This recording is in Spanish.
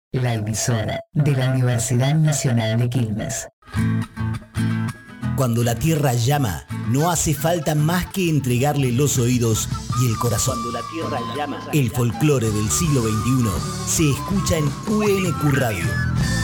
la emisora de la Universidad Nacional de Quilmes. Cuando la tierra llama, no hace falta más que entregarle los oídos y el corazón. Cuando la tierra llama, el folclore del siglo XXI se escucha en UNQ Radio.